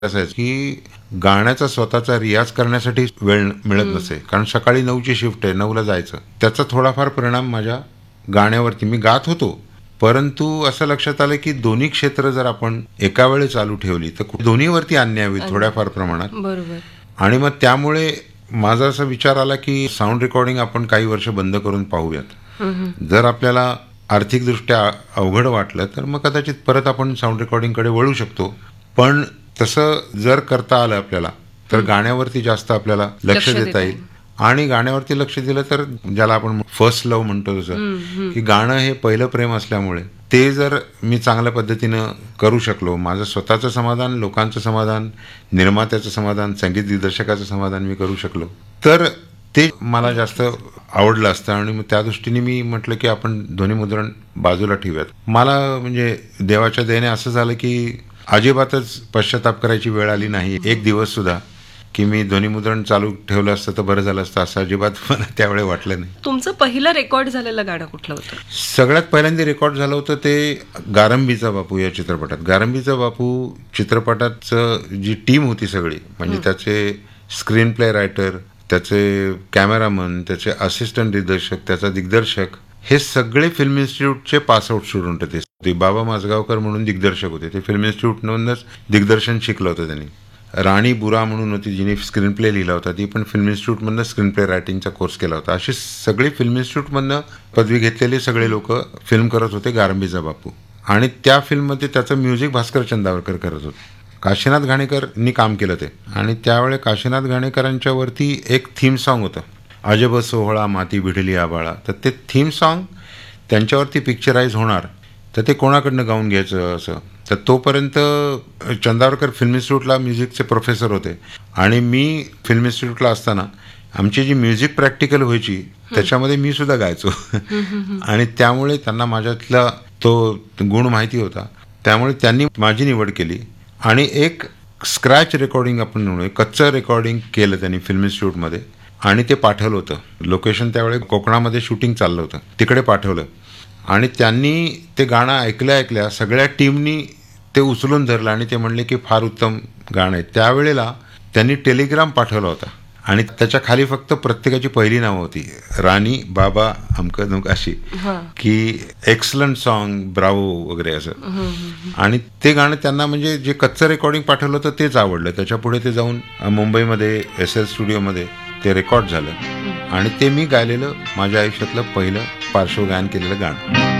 असायचं की गाण्याचा स्वतःचा रियाज करण्यासाठी वेळ मिळत नसे, कारण सकाळी 9ची शिफ्ट आहे, 9ला जायचं. त्याचा थोडाफार परिणाम माझ्या गाण्यावरती. मी गात होतो, परंतु असं लक्षात आलं की दोन्ही क्षेत्र जर आपण एका वेळी चालू ठेवली तर दोन्हीवरती आणणे हवी थोड्याफार प्रमाणात. बरोबर. आणि मग त्यामुळे माझा असा विचार आला की साऊंड रेकॉर्डिंग आपण काही वर्ष बंद करून पाहूयात. जर आपल्याला आर्थिकदृष्ट्या अवघड वाटलं तर मग कदाचित परत आपण साऊंड रेकॉर्डिंगकडे वळू शकतो. पण तसं जर करता आलं आपल्याला तर गाण्यावरती जास्त आपल्याला लक्ष देता येईल. आणि गाण्यावरती लक्ष दिलं तर ज्याला आपण फर्स्ट लव्ह म्हणतो तसं, की गाणं हे पहिलं प्रेम असल्यामुळे ते जर मी चांगल्या पद्धतीनं करू शकलो, माझं स्वतःचं समाधान, लोकांचं समाधान, निर्मात्याचं समाधान, संगीत दिग्दर्शकाचं समाधान मी करू शकलो, तर ते मला जास्त आवडलं असतं. आणि मग त्या दृष्टीने मी म्हटलं की आपण ध्वनिमुद्रण बाजूला ठेवूयात. मला म्हणजे देवाच्या दयेने असं झालं की अजिबातच पश्चाताप करायची वेळ आली नाही एक दिवस सुद्धा, की मी ध्वनिमुद्रण चालू ठेवलं असतं तर बरं झालं असतं, असं अजिबात मला त्यावेळी वाटलं नाही. तुमचं पहिलं रेकॉर्ड झालेलं गाणं कुठलं होतं? सगळ्यात पहिल्यांदा रेकॉर्ड झालं होतं ते गारंबीचा बापू या चित्रपटात. गारंबीचा बापू चित्रपटाचं जी टीम होती सगळी, म्हणजे त्याचे स्क्रीन प्ले रायटर, त्याचे कॅमेरामन, त्याचे असिस्टंट दिग्दर्शक, त्याचा दिग्दर्शक, हे सगळे फिल्म इन्स्टिट्यूटचे पासआउट स्टुडंट होते. बाबा माझगावकर म्हणून दिग्दर्शक होते, ते फिल्म इन्स्टिट्यूटमधूनच दिग्दर्शन शिकलं होतं त्यांनी. राणी बुरा म्हणून होती, जिने स्क्रीन प्ले लिहिला होता, ती पण फिल्म इन्स्टिट्यूटमधनं स्क्रीन प्ले रायटिंगचा कोर्स केला होता. अशी सगळी फिल्म इन्स्टिट्यूटमधनं पदवी घेतलेले सगळे लोक फिल्म करत होते गारंबीचा बापू. आणि त्या फिल्ममध्ये त्याचं म्युझिक भास्कर चंदावरकर करत होते. काशीनाथ घाणेकरनी काम केलं ते. आणि त्यावेळे काशीनाथ घाणेकरांच्या वरती एक थीम सॉन्ग होतं, अजब सोहळा माती भिडली आबाळा. तर ते थीम सॉन्ग त्यांच्यावरती पिक्चराईज होणार, तर ते कोणाकडनं गाऊन घ्यायचं असं. तर तोपर्यंत चंदावरकर फिल्म इन्स्टिट्यूटला म्युझिकचे प्रोफेसर होते. आणि मी फिल्म इन्स्टिट्यूटला असताना आमची जी म्युझिक प्रॅक्टिकल व्हायची त्याच्यामध्ये मी सुद्धा गायचो. आणि त्यामुळे त्यांना माझ्यातला तो गुण माहिती होता, त्यामुळे त्यांनी माझी निवड केली. आणि एक स्क्रॅच रेकॉर्डिंग आपण म्हणून कच्चं रेकॉर्डिंग केलं त्यांनी फिल्म इन्स्टिट्यूटमध्ये, आणि ते पाठवलं होतं. लोकेशन त्यावेळी कोकणामध्ये शूटिंग चाललं होतं, तिकडे पाठवलं. आणि त्यांनी ते गाणं ऐकल्या सगळ्या टीमनी ते उचलून धरलं आणि ते म्हणले की फार उत्तम गाणं आहे. त्यावेळेला त्यांनी टेलिग्राम पाठवला होता आणि त्याच्या खाली फक्त प्रत्येकाची पहिली नावं होती, राणी, बाबा, अमक धमक अशी, की एक्सलंट सॉन्ग, ब्रावो वगैरे असं. आणि ते गाणं त्यांना म्हणजे जे कच्चं रेकॉर्डिंग पाठवलं होतं तेच आवडलं. त्याच्या पुढे ते जाऊन मुंबईमध्ये SL स्टुडिओमध्ये ते रेकॉर्ड झालं आणि ते मी गायलेलं माझ्या आयुष्यातलं पहिलं पार्श्वगायन केलेलं गाणं.